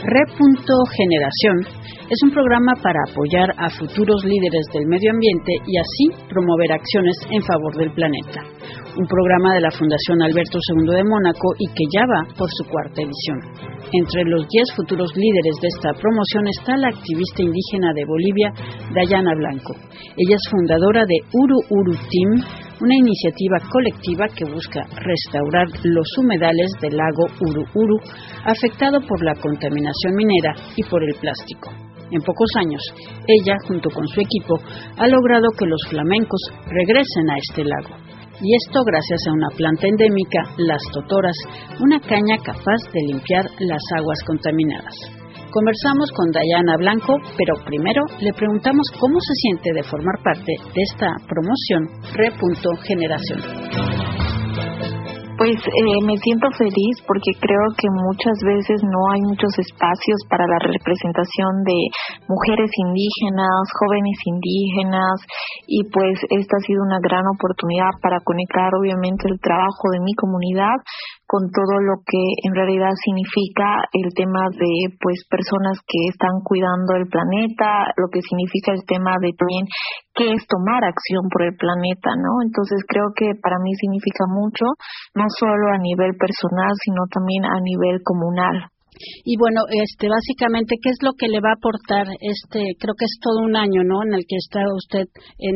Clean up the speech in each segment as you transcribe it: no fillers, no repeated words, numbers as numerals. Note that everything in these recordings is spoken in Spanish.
Re.Generación es un programa para apoyar a futuros líderes del medio ambiente y así promover acciones en favor del planeta. Un programa de la Fundación Alberto II de Mónaco y que ya va por su cuarta edición. Entre los 10 futuros líderes de esta promoción está la activista indígena de Bolivia, Dayana Blanco. Ella es fundadora de Uru Uru Team, una iniciativa colectiva que busca restaurar los humedales del lago Uru Uru, afectado por la contaminación minera y por el plástico. En pocos años, ella, junto con su equipo, ha logrado que los flamencos regresen a este lago. Y esto gracias a una planta endémica, las totoras, una caña capaz de limpiar las aguas contaminadas. Conversamos con Dayana Blanco, pero primero le preguntamos cómo se siente de formar parte de esta promoción Re.Generación. Pues me siento feliz porque creo que muchas veces no hay muchos espacios para la representación de mujeres indígenas, jóvenes indígenas, y pues esta ha sido una gran oportunidad para conectar obviamente el trabajo de mi comunidad con todo lo que en realidad significa el tema de pues personas que están cuidando el planeta, lo que significa el tema de también qué es tomar acción por el planeta, ¿no? Entonces creo que para mí significa mucho, no solo a nivel personal, sino también a nivel comunal. Y bueno, básicamente, ¿qué es lo que le va a aportar creo que es todo un año, ¿no?, en el que está usted en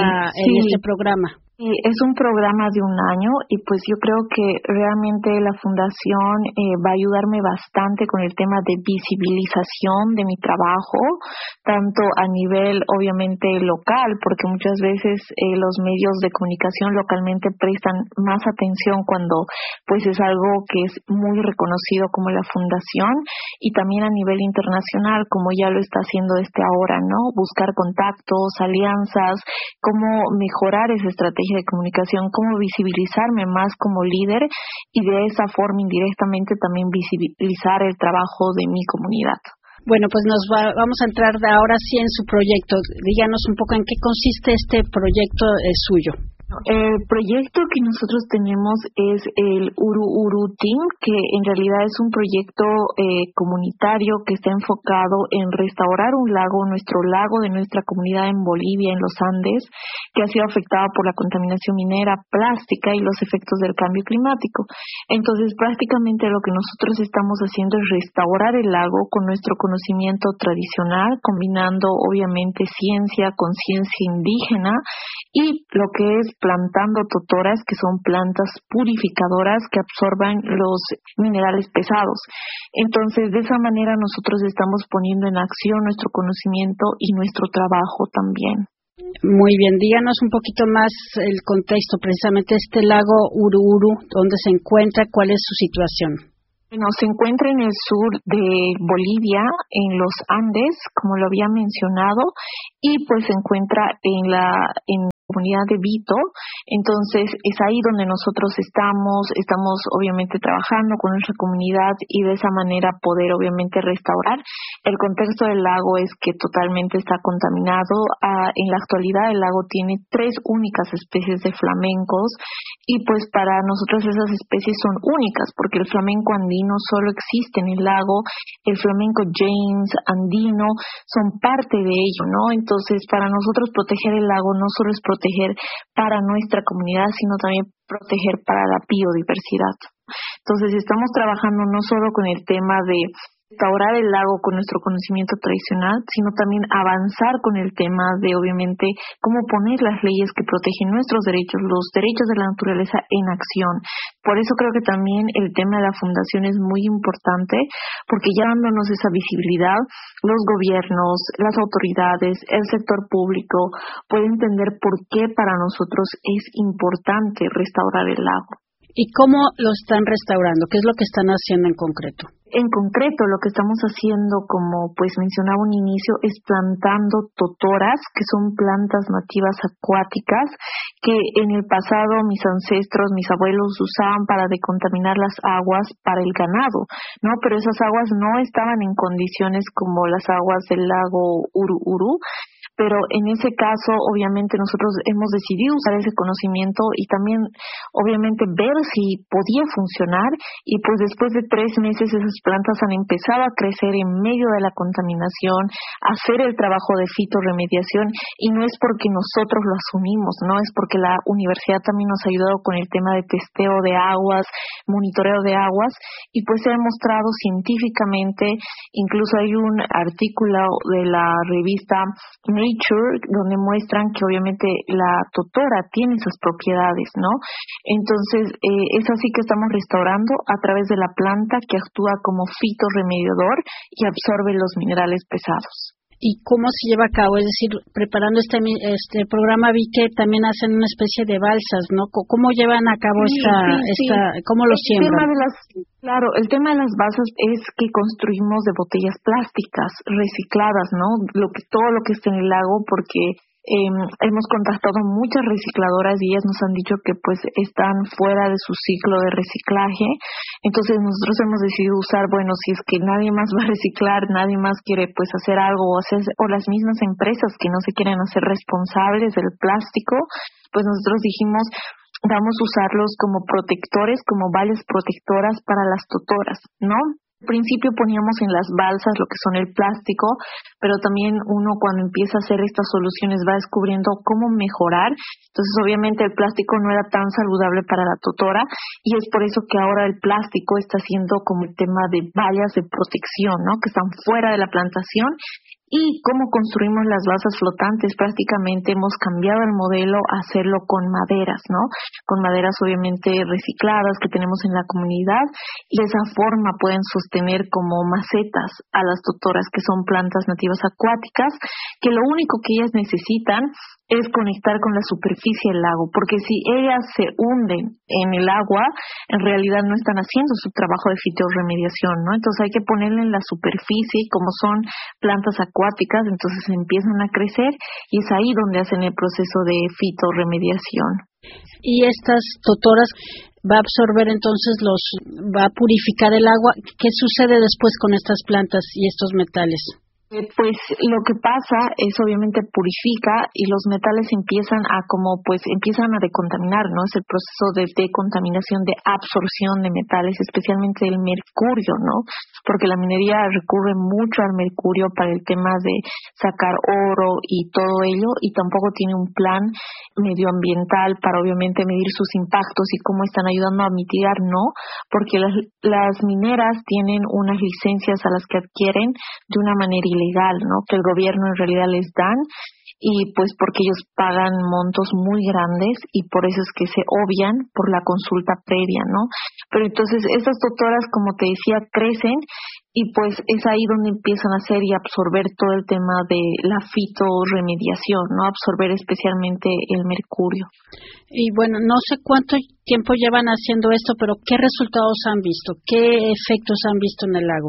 este programa? Sí, es un programa de un año y pues yo creo que realmente la fundación va a ayudarme bastante con el tema de visibilización de mi trabajo, tanto a nivel obviamente local, porque muchas veces los medios de comunicación localmente prestan más atención cuando pues es algo que es muy reconocido como la fundación, y también a nivel internacional, como ya lo está haciendo desde ahora, ¿no? Buscar contactos, alianzas, cómo mejorar esa estrategia de comunicación, cómo visibilizarme más como líder y de esa forma indirectamente también visibilizar el trabajo de mi comunidad. Bueno, pues vamos a entrar ahora sí en su proyecto. Díganos un poco en qué consiste este proyecto suyo. El proyecto que nosotros tenemos es el Uru Uru Team, que en realidad es un proyecto comunitario que está enfocado en restaurar un lago, nuestro lago de nuestra comunidad en Bolivia, en los Andes, que ha sido afectado por la contaminación minera, plástica y los efectos del cambio climático. Entonces, prácticamente lo que nosotros estamos haciendo es restaurar el lago con nuestro conocimiento tradicional, combinando obviamente ciencia con ciencia indígena, y lo que es plantando totoras, que son plantas purificadoras que absorban los minerales pesados. Entonces, de esa manera nosotros estamos poniendo en acción nuestro conocimiento y nuestro trabajo también. Muy bien, díganos un poquito más el contexto, precisamente este lago Uru Uru, ¿dónde se encuentra? ¿Cuál es su situación? Bueno, se encuentra en el sur de Bolivia, en los Andes, como lo había mencionado, y pues se encuentra en la comunidad de Vito. Entonces es ahí donde nosotros estamos obviamente trabajando con nuestra comunidad y de esa manera poder obviamente restaurar. El contexto del lago es que totalmente está contaminado. En la actualidad el lago tiene 3 únicas especies de flamencos y pues para nosotros esas especies son únicas porque el flamenco andino solo existe en el lago, el flamenco James andino son parte de ello, ¿no? Entonces para nosotros proteger el lago no solo es proteger para nuestra comunidad, sino también proteger para la biodiversidad. Entonces estamos trabajando no solo con el tema de restaurar el lago con nuestro conocimiento tradicional, sino también avanzar con el tema de, obviamente, cómo poner las leyes que protegen nuestros derechos, los derechos de la naturaleza en acción. Por eso creo que también el tema de la fundación es muy importante, porque ya dándonos esa visibilidad, los gobiernos, las autoridades, el sector público pueden entender por qué para nosotros es importante restaurar el lago. ¿Y cómo lo están restaurando? ¿Qué es lo que están haciendo en concreto? En concreto, lo que estamos haciendo, como pues mencionaba un inicio, es plantando totoras, que son plantas nativas acuáticas, que en el pasado mis ancestros, mis abuelos usaban para decontaminar las aguas para el ganado, ¿no? Pero esas aguas no estaban en condiciones como las aguas del lago Uru Uru. pero en ese caso obviamente nosotros hemos decidido usar ese conocimiento y también obviamente ver si podía funcionar, y pues después de 3 meses esas plantas han empezado a crecer en medio de la contaminación, a hacer el trabajo de fitorremediación, y no es porque nosotros lo asumimos, no es porque la universidad también nos ha ayudado con el tema de testeo de aguas, monitoreo de aguas, y pues se ha demostrado científicamente. Incluso hay un artículo de la revista Nature donde muestran que obviamente la totora tiene esas propiedades, ¿no? Entonces es así que estamos restaurando a través de la planta, que actúa como fitorremediador y absorbe los minerales pesados. ¿Y cómo se lleva a cabo? Es decir, preparando este programa vi que también hacen una especie de balsas, ¿no? ¿Cómo llevan a cabo cómo lo siembran? El tema de las balsas es que construimos de botellas plásticas recicladas, ¿no? Todo lo que está en el lago, porque hemos contactado muchas recicladoras y ellas nos han dicho que pues están fuera de su ciclo de reciclaje. Entonces nosotros hemos decidido usar, si es que nadie más va a reciclar, nadie más quiere pues hacer algo, o las mismas empresas que no se quieren hacer responsables del plástico, pues nosotros dijimos, vamos a usarlos como protectores, como vallas protectoras para las totoras, ¿no? Al principio poníamos en las balsas lo que son el plástico, pero también uno cuando empieza a hacer estas soluciones va descubriendo cómo mejorar. Entonces obviamente el plástico no era tan saludable para la totora, y es por eso que ahora el plástico está siendo como el tema de vallas de protección, ¿no? Que están fuera de la plantación. Y cómo construimos las balsas flotantes, prácticamente hemos cambiado el modelo a hacerlo con maderas, ¿no? Con maderas obviamente recicladas que tenemos en la comunidad, y de esa forma pueden sostener como macetas a las totoras, que son plantas nativas acuáticas, que lo único que ellas necesitan es conectar con la superficie del lago, porque si ellas se hunden en el agua, en realidad no están haciendo su trabajo de fitorremediación, ¿no? Entonces hay que ponerle en la superficie, y como son plantas acuáticas, entonces empiezan a crecer, y es ahí donde hacen el proceso de fitorremediación. Y estas totoras va a absorber entonces va a purificar el agua. ¿Qué sucede después con estas plantas y estos metales? Pues lo que pasa es obviamente purifica, y los metales empiezan a decontaminar, ¿no? Es el proceso de decontaminación, de absorción de metales, especialmente el mercurio, ¿no? Porque la minería recurre mucho al mercurio para el tema de sacar oro y todo ello, y tampoco tiene un plan medioambiental para obviamente medir sus impactos y cómo están ayudando a mitigar, ¿no? Porque las mineras tienen unas licencias a las que adquieren de una manera ilegal, ¿no? Que el gobierno en realidad les dan, y pues porque ellos pagan montos muy grandes, y por eso es que se obvian por la consulta previa, ¿no? Pero entonces estas totoras, como te decía, crecen, y pues es ahí donde empiezan a hacer y absorber todo el tema de la fitorremediación, ¿no? Absorber especialmente el mercurio. Y no sé cuánto tiempo llevan haciendo esto, pero ¿qué resultados han visto? ¿Qué efectos han visto en el lago?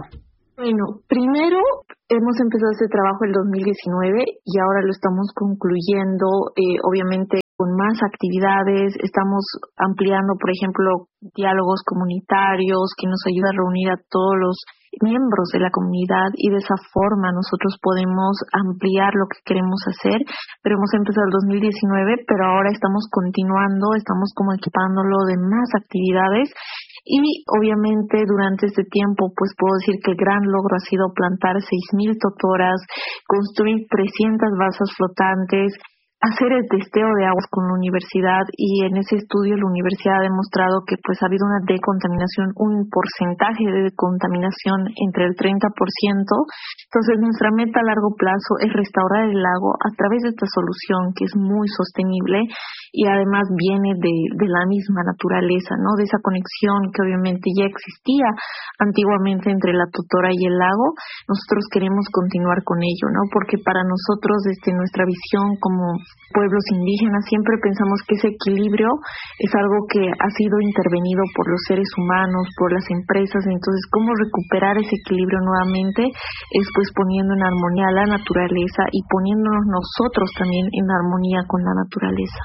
Primero hemos empezado este trabajo el 2019 y ahora lo estamos concluyendo, obviamente con más actividades. Estamos ampliando, por ejemplo, diálogos comunitarios que nos ayudan a reunir a todos los miembros de la comunidad, y de esa forma nosotros podemos ampliar lo que queremos hacer. Pero hemos empezado el 2019, pero ahora estamos continuando, estamos como equipándolo de más actividades. Y obviamente durante este tiempo pues puedo decir que el gran logro ha sido plantar 6,000 totoras, construir 300 balsas flotantes, hacer el testeo de aguas con la universidad, y en ese estudio la universidad ha demostrado que pues ha habido una decontaminación, un porcentaje de decontaminación entre el 30%. Entonces nuestra meta a largo plazo es restaurar el lago a través de esta solución que es muy sostenible, y además viene de la misma naturaleza, ¿no? De esa conexión que obviamente ya existía antiguamente entre la totora y el lago. Nosotros queremos continuar con ello, ¿no? Porque para nosotros, desde nuestra visión como pueblos indígenas, siempre pensamos que ese equilibrio es algo que ha sido intervenido por los seres humanos, por las empresas. Entonces, ¿cómo recuperar ese equilibrio nuevamente? Es pues poniendo en armonía a la naturaleza y poniéndonos nosotros también en armonía con la naturaleza.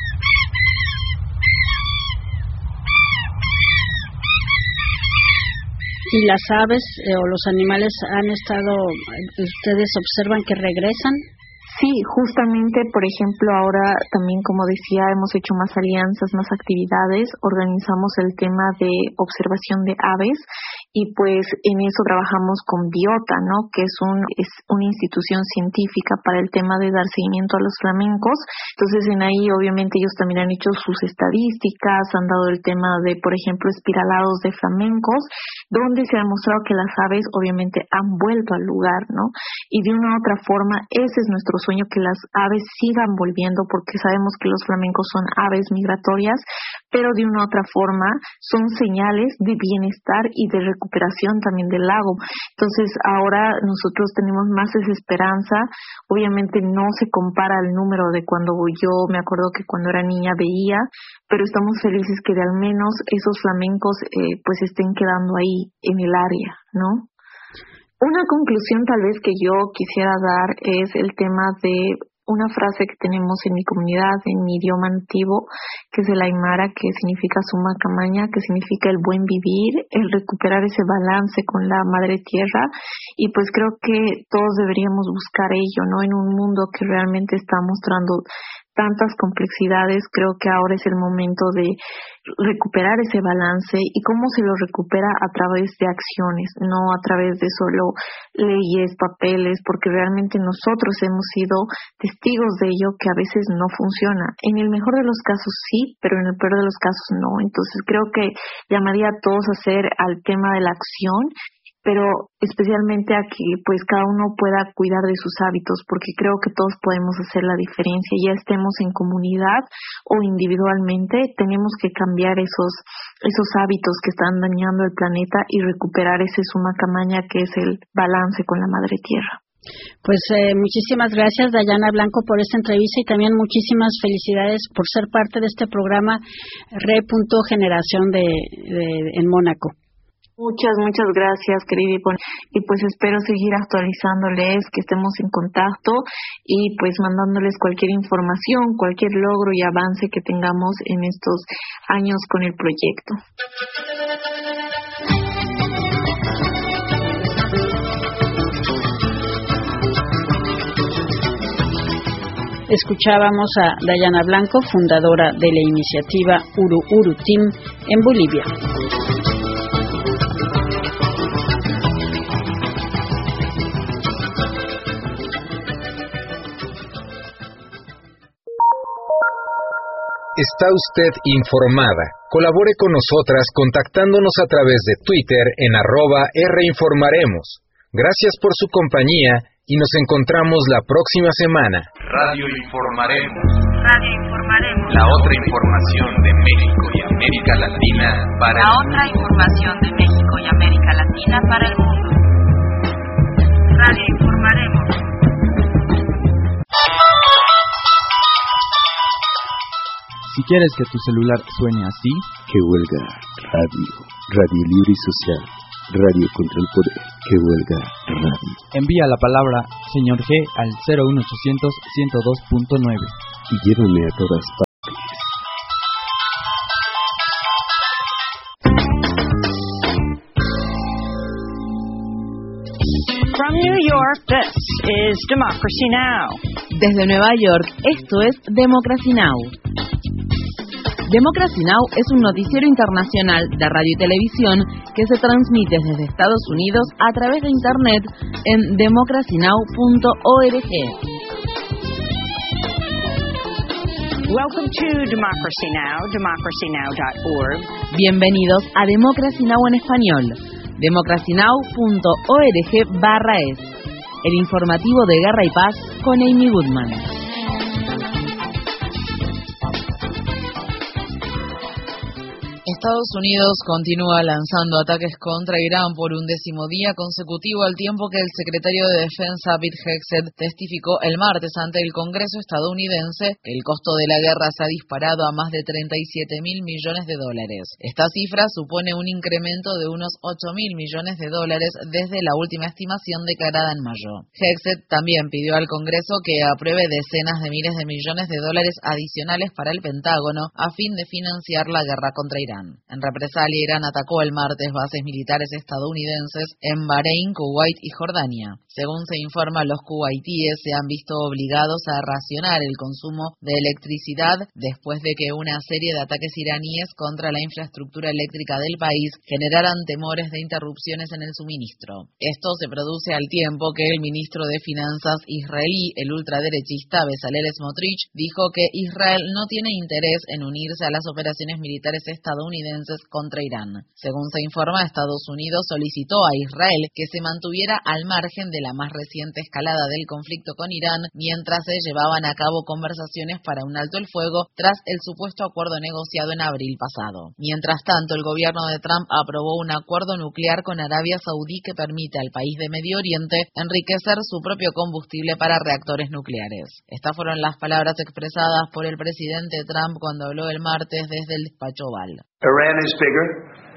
¿Y las aves o los animales ustedes observan que regresan? Sí, justamente, por ejemplo, ahora también, como decía, hemos hecho más alianzas, más actividades, organizamos el tema de observación de aves y pues en eso trabajamos con Biota, ¿no? Que es una institución científica para el tema de dar seguimiento a los flamencos. Entonces, en ahí obviamente ellos también han hecho sus estadísticas, han dado el tema de, por ejemplo, espiralados de flamencos, donde se ha demostrado que las aves obviamente han vuelto al lugar, ¿no? Y de una u otra forma, ese es nuestro sueño, que las aves sigan volviendo, porque sabemos que los flamencos son aves migratorias, pero de una u otra forma son señales de bienestar y de recuperación también del lago. Entonces ahora nosotros tenemos más esa esperanza. Obviamente no se compara al número de cuando yo me acuerdo que cuando era niña veía, pero estamos felices que de al menos esos flamencos pues estén quedando ahí en el área, ¿no? Una conclusión tal vez que yo quisiera dar es el tema de una frase que tenemos en mi comunidad, en mi idioma nativo, que es el aymara, que significa suma camaña, que significa el buen vivir, el recuperar ese balance con la madre tierra, y pues creo que todos deberíamos buscar ello, ¿no? En un mundo que realmente está mostrando tantas complejidades, creo que ahora es el momento de recuperar ese balance. ¿Y cómo se lo recupera? A través de acciones, no a través de solo leyes, papeles, porque realmente nosotros hemos sido testigos de ello, que a veces no funciona. En el mejor de los casos sí, pero en el peor de los casos no. Entonces creo que llamaría a todos a hacer al tema de la acción, pero especialmente a que pues cada uno pueda cuidar de sus hábitos, porque creo que todos podemos hacer la diferencia, ya estemos en comunidad o individualmente, tenemos que cambiar esos hábitos que están dañando el planeta y recuperar ese suma camaña, que es el balance con la madre tierra. Pues muchísimas gracias, Dayana Blanco, por esta entrevista, y también muchísimas felicidades por ser parte de este programa Re.Generación en Mónaco. Muchas gracias, querida Ivonne. Y pues espero seguir actualizándoles, que estemos en contacto y pues mandándoles cualquier información, cualquier logro y avance que tengamos en estos años con el proyecto. Escuchábamos a Dayana Blanco, fundadora de la iniciativa Uru Uru Team en Bolivia. Está usted informada. Colabore con nosotras contactándonos a través de Twitter en @Rinformaremos. Gracias por su compañía y nos encontramos la próxima semana. Radio Informaremos. La otra información de México y América Latina para el mundo. Radio Informaremos. Si quieres que tu celular suene así, que huelga Radio Libre y Social, Radio contra el Poder, que huelga radio. Envía la palabra Señor G al 01800 102.9 y llévame a todas partes. From New York, this is Democracy Now! Desde Nueva York, esto es Democracy Now! Democracy Now! Es un noticiero internacional de radio y televisión que se transmite desde Estados Unidos a través de Internet en democracynow.org. Welcome to Democracy Now!, democracynow.org. Bienvenidos a Democracy Now! En español, democracynow.org/es. El informativo de Guerra y Paz con Amy Goodman. Estados Unidos continúa lanzando ataques contra Irán por un 10º día consecutivo, al tiempo que el secretario de Defensa Pete Hegseth testificó el martes ante el Congreso estadounidense que el costo de la guerra se ha disparado a más de $37.000 millones. Esta cifra supone un incremento de unos $8.000 millones desde la última estimación declarada en mayo. Hegseth también pidió al Congreso que apruebe decenas de miles de millones de dólares adicionales para el Pentágono a fin de financiar la guerra contra Irán. En represalia, Irán atacó el martes bases militares estadounidenses en Bahrein, Kuwait y Jordania. Según se informa, los kuwaitíes se han visto obligados a racionar el consumo de electricidad después de que una serie de ataques iraníes contra la infraestructura eléctrica del país generaran temores de interrupciones en el suministro. Esto se produce al tiempo que el ministro de Finanzas israelí, el ultraderechista Bezalel Smotrich, dijo que Israel no tiene interés en unirse a las operaciones militares estadounidenses contra Irán. Según se informa, Estados Unidos solicitó a Israel que se mantuviera al margen de la más reciente escalada del conflicto con Irán mientras se llevaban a cabo conversaciones para un alto el fuego tras el supuesto acuerdo negociado en abril pasado. Mientras tanto, el gobierno de Trump aprobó un acuerdo nuclear con Arabia Saudí que permite al país de Medio Oriente enriquecer su propio combustible para reactores nucleares. Estas fueron las palabras expresadas por el presidente Trump cuando habló el martes desde el despacho Oval. Iran is bigger.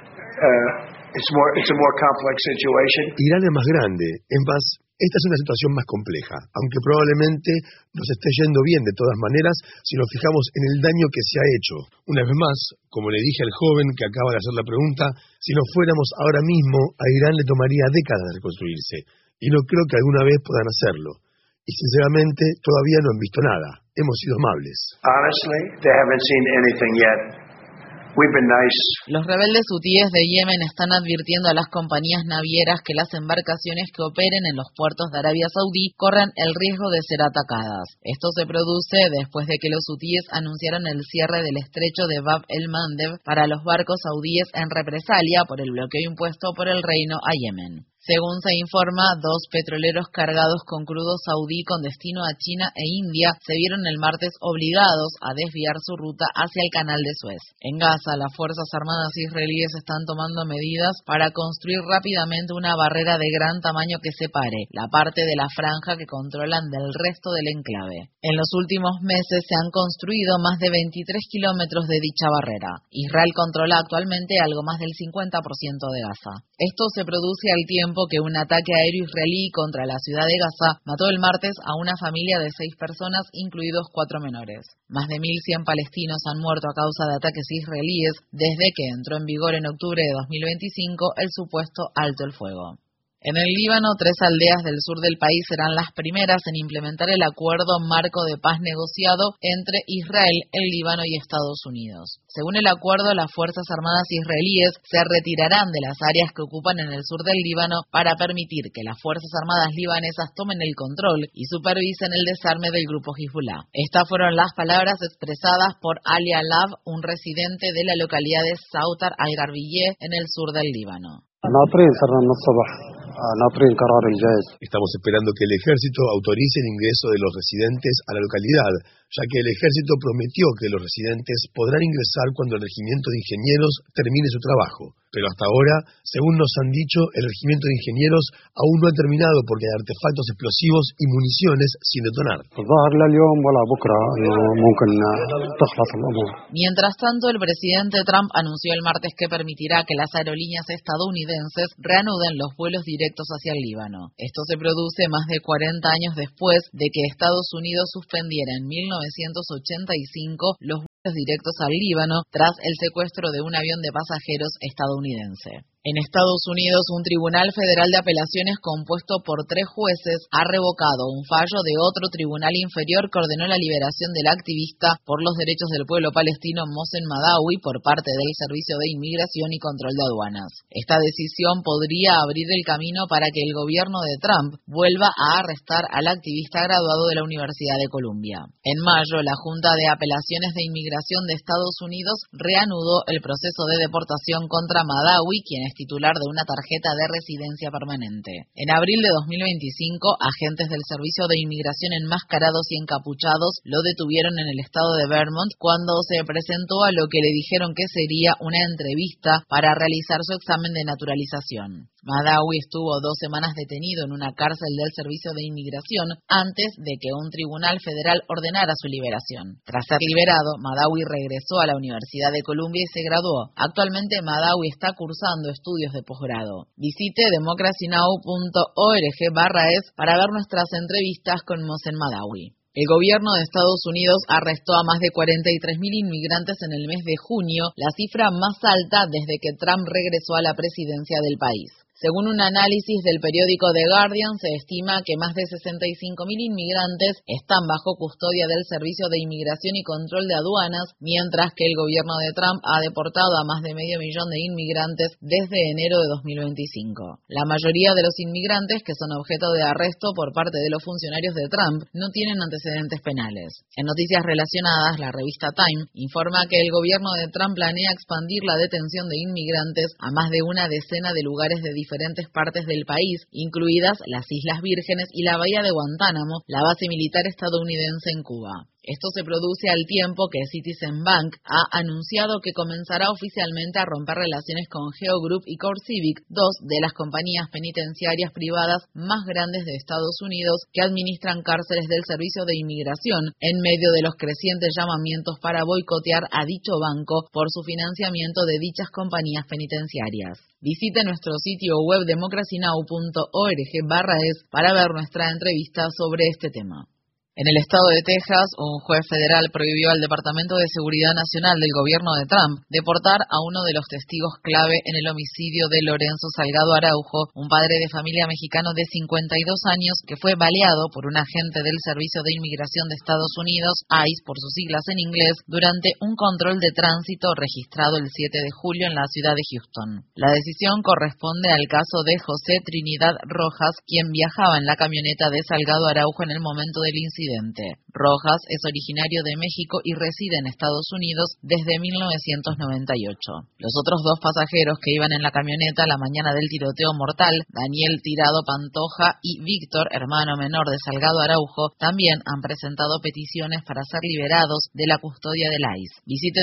It's a more complex situation. Irán es más grande, es más, esta es una situación más compleja, aunque probablemente nos esté yendo bien de todas maneras si nos fijamos en el daño que se ha hecho. Una vez más, como le dije al joven que acaba de hacer la pregunta, si nos fuéramos ahora mismo, a Irán le tomaría décadas reconstruirse, y no creo que alguna vez puedan hacerlo. Y sinceramente, todavía no han visto nada. Hemos sido amables. Honestly, they haven't seen anything yet. We've been nice. Los rebeldes hutíes de Yemen están advirtiendo a las compañías navieras que las embarcaciones que operen en los puertos de Arabia Saudí corren el riesgo de ser atacadas. Esto se produce después de que los hutíes anunciaron el cierre del estrecho de Bab el-Mandeb para los barcos saudíes en represalia por el bloqueo impuesto por el reino a Yemen. Según se informa, 2 petroleros cargados con crudo saudí con destino a China e India se vieron el martes obligados a desviar su ruta hacia el canal de Suez. En Gaza, las Fuerzas Armadas israelíes están tomando medidas para construir rápidamente una barrera de gran tamaño que separe la parte de la franja que controlan del resto del enclave. En los últimos meses se han construido más de 23 kilómetros de dicha barrera. Israel controla actualmente algo más del 50% de Gaza. Esto se produce al tiempo que un ataque aéreo israelí contra la ciudad de Gaza mató el martes a una familia de 6 personas, incluidos 4 menores. Más de 1.100 palestinos han muerto a causa de ataques israelíes desde que entró en vigor en octubre de 2025 el supuesto alto el fuego. En el Líbano, 3 aldeas del sur del país serán las primeras en implementar el acuerdo marco de paz negociado entre Israel, el Líbano y Estados Unidos. Según el acuerdo, las Fuerzas Armadas israelíes se retirarán de las áreas que ocupan en el sur del Líbano para permitir que las Fuerzas Armadas libanesas tomen el control y supervisen el desarme del grupo Hezbollah. Estas fueron las palabras expresadas por Ali Alab, un residente de la localidad de Sautar al-Garbiyeh en el sur del Líbano. Estamos esperando que el ejército autorice el ingreso de los residentes a la localidad, ya que el ejército prometió que los residentes podrán ingresar cuando el regimiento de ingenieros termine su trabajo. Pero hasta ahora, según nos han dicho, el regimiento de ingenieros aún no ha terminado porque hay artefactos explosivos y municiones sin detonar. Mientras tanto, el presidente Trump anunció el martes que permitirá que las aerolíneas estadounidenses reanuden los vuelos directos hacia el Líbano. Esto se produce más de 40 años después de que Estados Unidos suspendiera en 1985 los vuelos directos al Líbano tras el secuestro de un avión de pasajeros estadounidense. En Estados Unidos, un tribunal federal de apelaciones compuesto por 3 jueces ha revocado un fallo de otro tribunal inferior que ordenó la liberación del activista por los derechos del pueblo palestino Mohsen Madawi por parte del Servicio de Inmigración y Control de Aduanas. Esta decisión podría abrir el camino para que el gobierno de Trump vuelva a arrestar al activista graduado de la Universidad de Columbia. En mayo, la Junta de Apelaciones de Inmigración de Estados Unidos reanudó el proceso de deportación contra Madawi, quien es titular de una tarjeta de residencia permanente. En abril de 2025, agentes del Servicio de Inmigración enmascarados y encapuchados lo detuvieron en el estado de Vermont cuando se presentó a lo que le dijeron que sería una entrevista para realizar su examen de naturalización. Madawi estuvo 2 semanas detenido en una cárcel del Servicio de Inmigración antes de que un tribunal federal ordenara su liberación. Tras ser liberado, Madawi regresó a la Universidad de Columbia y se graduó. Actualmente, Madawi está cursando estudios de posgrado. Visite democracynow.org/es para ver nuestras entrevistas con Mohsen Madawi. El gobierno de Estados Unidos arrestó a más de 43.000 inmigrantes en el mes de junio, la cifra más alta desde que Trump regresó a la presidencia del país. Según un análisis del periódico The Guardian, se estima que más de 65.000 inmigrantes están bajo custodia del Servicio de Inmigración y Control de Aduanas, mientras que el gobierno de Trump ha deportado a más de 500.000 de inmigrantes desde enero de 2025. La mayoría de los inmigrantes que son objeto de arresto por parte de los funcionarios de Trump no tienen antecedentes penales. En noticias relacionadas, la revista Time informa que el gobierno de Trump planea expandir la detención de inmigrantes a más de una decena de lugares de diferentes partes del país, incluidas las Islas Vírgenes y la bahía de Guantánamo, la base militar estadounidense en Cuba. Esto se produce al tiempo que Citizen Bank ha anunciado que comenzará oficialmente a romper relaciones con Geo Group y CoreCivic, dos de las compañías penitenciarias privadas más grandes de Estados Unidos que administran cárceles del Servicio de Inmigración, en medio de los crecientes llamamientos para boicotear a dicho banco por su financiamiento de dichas compañías penitenciarias. Visite nuestro sitio web democracynow.org/es para ver nuestra entrevista sobre este tema. En el estado de Texas, un juez federal prohibió al Departamento de Seguridad Nacional del gobierno de Trump deportar a uno de los testigos clave en el homicidio de Lorenzo Salgado Araujo, un padre de familia mexicano de 52 años que fue baleado por un agente del Servicio de Inmigración de Estados Unidos, ICE por sus siglas en inglés, durante un control de tránsito registrado el 7 de julio en la ciudad de Houston. La decisión corresponde al caso de José Trinidad Rojas, quien viajaba en la camioneta de Salgado Araujo en el momento del incidente. Rojas es originario de México y reside en Estados Unidos desde 1998. Los otros dos pasajeros que iban en la camioneta la mañana del tiroteo mortal, Daniel Tirado Pantoja y Víctor, hermano menor de Salgado Araujo, también han presentado peticiones para ser liberados de la custodia del ICE. Visite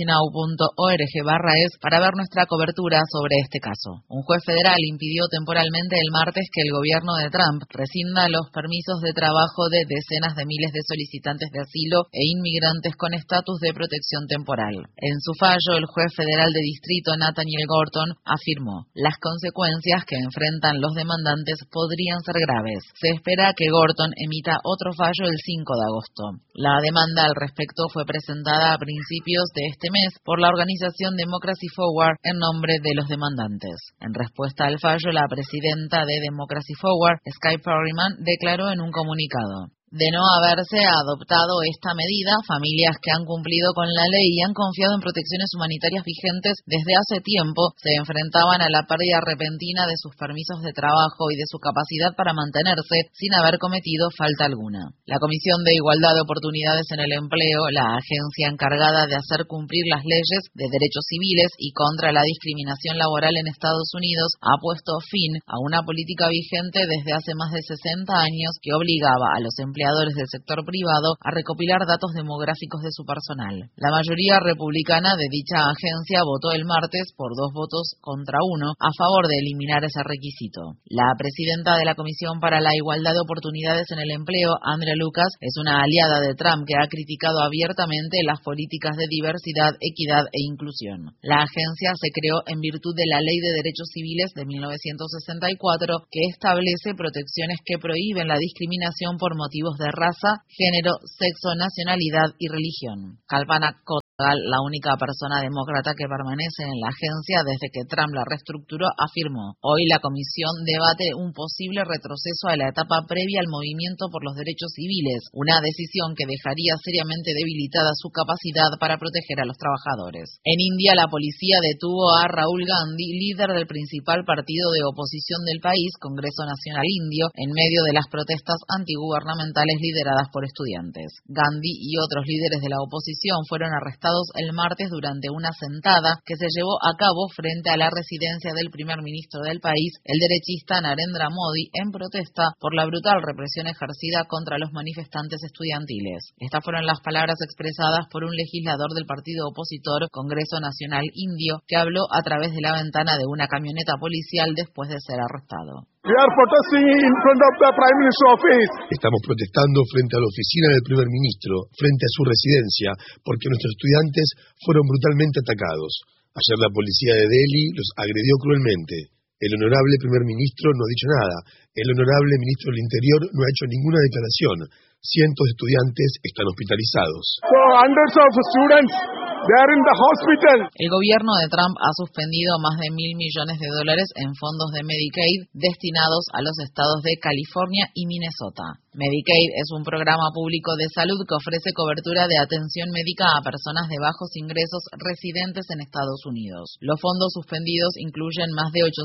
democracynow.org/es para ver nuestra cobertura sobre este caso. Un juez federal impidió temporalmente el martes que el gobierno de Trump rescinda los permisos de trabajo de decenas de miles de solicitantes de asilo e inmigrantes con estatus de protección temporal. En su fallo, el juez federal de distrito Nathaniel Gorton afirmó: las consecuencias que enfrentan los demandantes podrían ser graves. Se espera que Gorton emita otro fallo el 5 de agosto. La demanda al respecto fue presentada a principios de este mes por la organización Democracy Forward en nombre de los demandantes. En respuesta al fallo, la presidenta de Democracy Forward, Sky Perryman, declaró en un comunicado: de no haberse adoptado esta medida, familias que han cumplido con la ley y han confiado en protecciones humanitarias vigentes desde hace tiempo se enfrentaban a la pérdida repentina de sus permisos de trabajo y de su capacidad para mantenerse sin haber cometido falta alguna. La Comisión de Igualdad de Oportunidades en el Empleo, la agencia encargada de hacer cumplir las leyes de derechos civiles y contra la discriminación laboral en Estados Unidos, ha puesto fin a una política vigente desde hace más de 60 años que obligaba a los empleadores del sector privado a recopilar datos demográficos de su personal. La mayoría republicana de dicha agencia votó el martes por 2 votos contra 1 a favor de eliminar ese requisito. La presidenta de la Comisión para la Igualdad de Oportunidades en el Empleo, Andrea Lucas, es una aliada de Trump que ha criticado abiertamente las políticas de diversidad, equidad e inclusión. La agencia se creó en virtud de la Ley de Derechos Civiles de 1964, que establece protecciones que prohíben la discriminación por motivos de raza, género, sexo, nacionalidad y religión. Kalpana la única persona demócrata que permanece en la agencia desde que Trump la reestructuró, afirmó: hoy la comisión debate un posible retroceso a la etapa previa al movimiento por los derechos civiles, una decisión que dejaría seriamente debilitada su capacidad para proteger a los trabajadores. En India, la policía detuvo a Rahul Gandhi, líder del principal partido de oposición del país, Congreso Nacional Indio, en medio de las protestas antigubernamentales lideradas por estudiantes. Gandhi y otros líderes de la oposición fueron arrestados el martes durante una sentada que se llevó a cabo frente a la residencia del primer ministro del país, el derechista Narendra Modi, en protesta por la brutal represión ejercida contra los manifestantes estudiantiles. Estas fueron las palabras expresadas por un legislador del partido opositor Congreso Nacional Indio, que habló a través de la ventana de una camioneta policial después de ser arrestado. Estamos protestando frente a la oficina del primer ministro, frente a su residencia, porque nuestros estudiantes fueron brutalmente atacados. Ayer la policía de Delhi los agredió cruelmente. El honorable primer ministro no ha dicho nada. El honorable ministro del Interior no ha hecho ninguna declaración. Cientos de estudiantes están hospitalizados. They are in the hospital. El gobierno de Trump ha suspendido más de $1.000 millones en fondos de Medicaid destinados a los estados de California y Minnesota. Medicaid es un programa público de salud que ofrece cobertura de atención médica a personas de bajos ingresos residentes en Estados Unidos. Los fondos suspendidos incluyen más de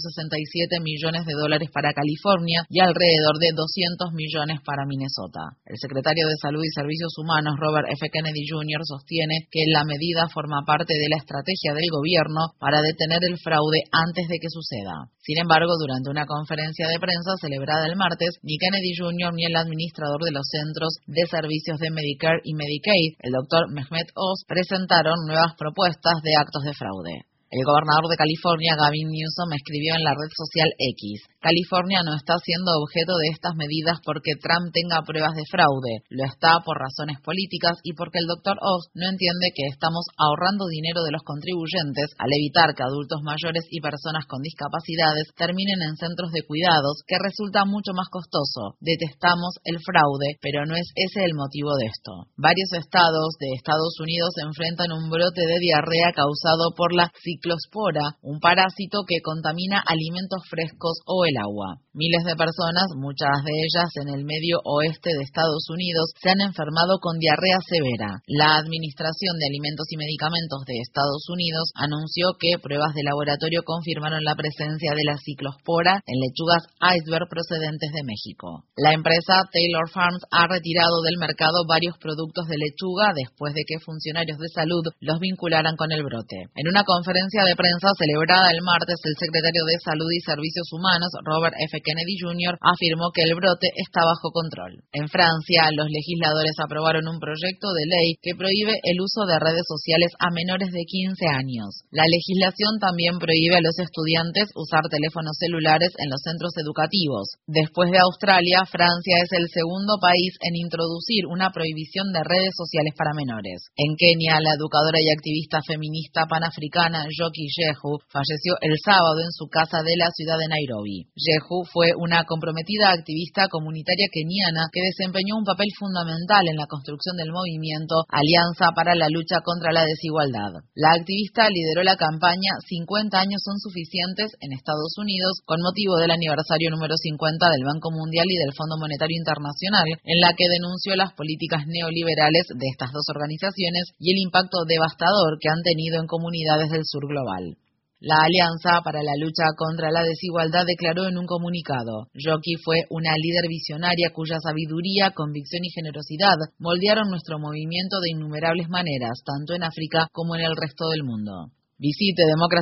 $867 millones para California y alrededor de $200 millones para Minnesota. El secretario de Salud y Servicios Humanos, Robert F. Kennedy Jr., sostiene que la medida forma parte de la estrategia del gobierno para detener el fraude antes de que suceda. Sin embargo, durante una conferencia de prensa celebrada el martes, ni Kennedy Jr. ni el administrador de los Centros de Servicios de Medicare y Medicaid, el Dr. Mehmet Oz, presentaron nuevas propuestas de actos de fraude. El gobernador de California, Gavin Newsom, escribió en la red social X: California no está siendo objeto de estas medidas porque Trump tenga pruebas de fraude, lo está por razones políticas y porque el Dr. Oz no entiende que estamos ahorrando dinero de los contribuyentes al evitar que adultos mayores y personas con discapacidades terminen en centros de cuidados, que resulta mucho más costoso. Detestamos el fraude, pero no es ese el motivo de esto. Varios estados de Estados Unidos enfrentan un brote de diarrea causado por la ciclospora, un parásito que contamina alimentos frescos o el agua. Miles de personas, muchas de ellas en el medio oeste de Estados Unidos, se han enfermado con diarrea severa. La Administración de Alimentos y Medicamentos de Estados Unidos anunció que pruebas de laboratorio confirmaron la presencia de la ciclospora en lechugas iceberg procedentes de México. La empresa Taylor Farms ha retirado del mercado varios productos de lechuga después de que funcionarios de salud los vincularan con el brote. En una conferencia de prensa celebrada el martes, el secretario de Salud y Servicios Humanos, Robert F. Kennedy Jr., afirmó que el brote está bajo control. En Francia, los legisladores aprobaron un proyecto de ley que prohíbe el uso de redes sociales a menores de 15 años. La legislación también prohíbe a los estudiantes usar teléfonos celulares en los centros educativos. Después de Australia, Francia es el segundo país en introducir una prohibición de redes sociales para menores. En Kenia, la educadora y activista feminista panafricana Njoki Jehu falleció el sábado en su casa de la ciudad de Nairobi. Jehu fue una comprometida activista comunitaria keniana que desempeñó un papel fundamental en la construcción del movimiento Alianza para la Lucha contra la Desigualdad. La activista lideró la campaña 50 años son suficientes en Estados Unidos con motivo del aniversario número 50 del Banco Mundial y del Fondo Monetario Internacional, en la que denunció las políticas neoliberales de estas dos organizaciones y el impacto devastador que han tenido en comunidades del sur global. La Alianza para la Lucha contra la Desigualdad declaró en un comunicado: Njoki fue una líder visionaria cuya sabiduría, convicción y generosidad moldearon nuestro movimiento de innumerables maneras, tanto en África como en el resto del mundo. Visite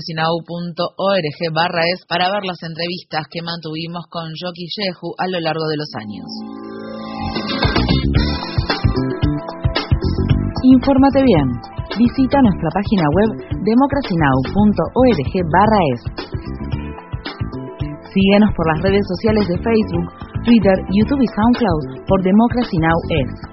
democracynow.org/es para ver las entrevistas que mantuvimos con Njoki Jehu a lo largo de los años. Infórmate bien. Visita nuestra página web democracynow.org/es. Síguenos por las redes sociales de Facebook, Twitter, YouTube y SoundCloud por Democracy Now! Es.